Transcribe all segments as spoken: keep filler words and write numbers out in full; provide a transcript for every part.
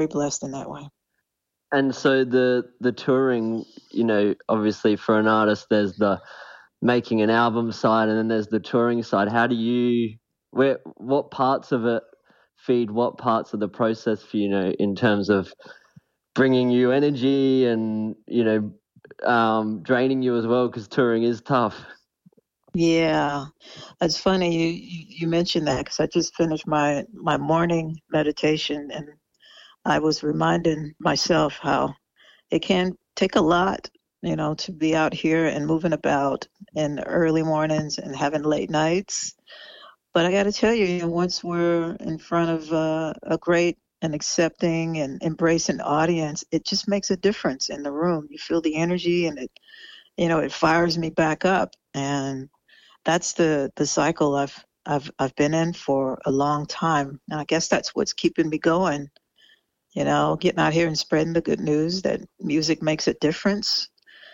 blessed in that way. And so the the touring, you know, obviously for an artist, there's the making an album side, and then there's the touring side. How do you, where, what parts of it feed what parts of the process for you, you know, in terms of bringing you energy and, you know, um, draining you as well, because touring is tough. Yeah, it's funny you you, you mentioned that because I just finished my my morning meditation, and I was reminding myself how it can take a lot, you know, to be out here and moving about in the early mornings and having late nights. But I got to tell you, you know, once we're in front of uh, a great and accepting and embracing audience, it just makes a difference in the room. You feel the energy, and it, you know, it fires me back up. And that's the the cycle I've I've I've been in for a long time. And I guess that's what's keeping me going. You know, getting out here and spreading the good news that music makes a difference,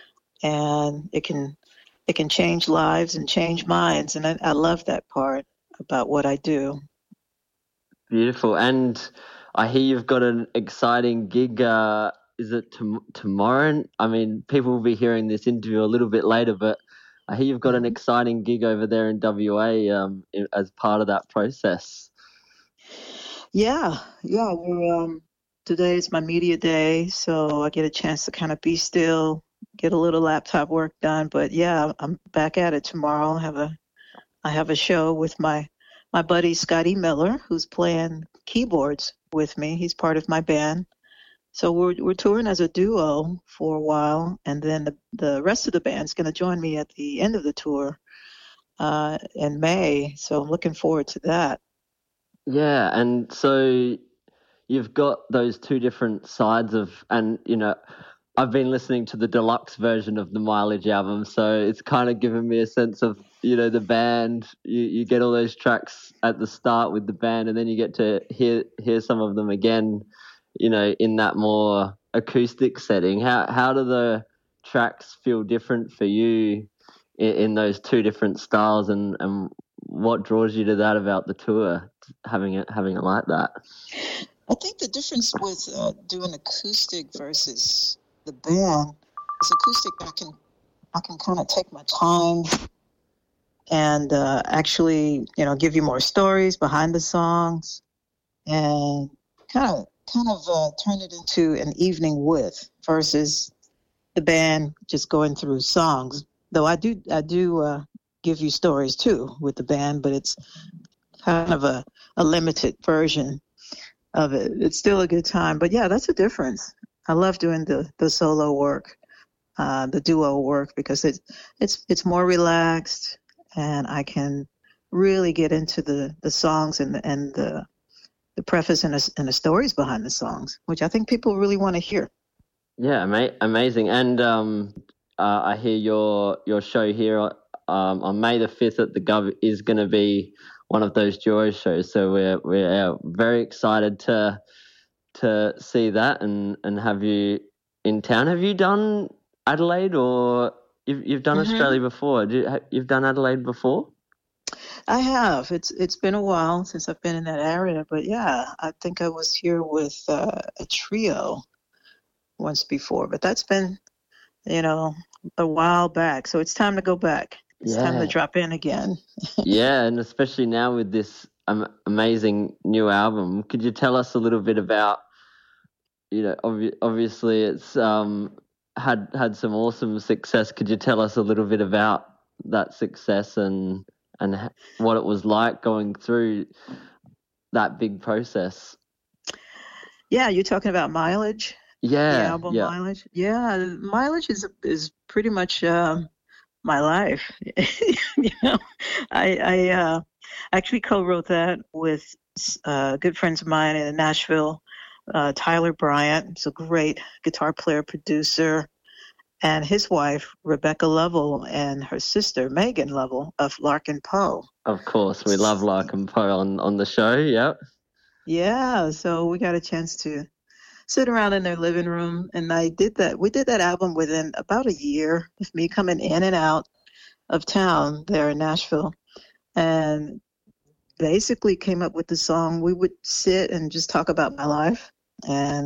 and it can it can change lives and change minds. And I, I love that part about what I do. Beautiful. And I hear you've got an exciting gig. Uh, is it tom- tomorrow? I mean, people will be hearing this interview a little bit later, but I hear you've got an exciting gig over there in W A um, in, as part of that process. Yeah, yeah. We're um, today is my media day, so I get a chance to kind of be still, get a little laptop work done. But yeah, I'm back at it tomorrow. I have a I have a show with my my buddy Scotty Miller, who's playing keyboards with me. He's part of my band. So we're we're touring as a duo for a while, and then the the rest of the band's going to join me at the end of the tour uh, in May. So I'm looking forward to that. Yeah, and so you've got those two different sides of, and you know, I've been listening to the deluxe version of the Mileage album, so it's kind of given me a sense of, you know, the band. You you get all those tracks at the start with the band, and then you get to hear hear some of them again, you know, in that more acoustic setting. How how do the tracks feel different for you in, in those two different styles, and and what draws you to that about the tour, having it having it like that? I think the difference with uh, doing acoustic versus the band is acoustic. I can I can kind of take my time and uh, actually, you know, give you more stories behind the songs, and kind of kind of uh, turn it into an evening with versus the band just going through songs. Though I do I do uh, give you stories too with the band, but it's kind of a, a limited version of it. It's still a good time, but yeah, that's a difference. I love doing the the solo work, uh, the duo work, because it's it's it's more relaxed, and I can really get into the the songs and the, and the the preface and the, and the stories behind the songs, which I think people really want to hear. Yeah, ama- amazing. And um, uh, I hear your your show here um, on May the fifth at the Gov is going to be one of those duo shows. So we're we're uh, very excited to to see that and, and have you in town. Have you done Adelaide, or you've you've done Mm-hmm. Australia before? Do you, you've done Adelaide before? I have. It's it's been a while since I've been in that area, but yeah, I think I was here with uh, a trio once before, but that's been, you know, a while back. So it's time to go back. It's Yeah. time to drop in again. Yeah, and especially now with this um, amazing new album, could you tell us a little bit about, you know, obvi- obviously it's um had had some awesome success. Could you tell us a little bit about that success and and h- what it was like going through that big process? Yeah, you're talking about Mileage, the Yeah, album yeah. Mileage. Yeah, Mileage is is pretty much um, my life. You know, I I uh, actually co-wrote that with uh, good friends of mine in Nashville. Uh, Tyler Bryant, he's a great guitar player, producer, and his wife Rebecca Lovell and her sister Megan Lovell of Larkin Poe. Of course, we love Larkin Poe on on the show. Yep. Yeah, so we got a chance to sit around in their living room, and I did that. We did that album within about a year of me coming in and out of town there in Nashville, and basically came up with the song. We would sit and just talk about my life, And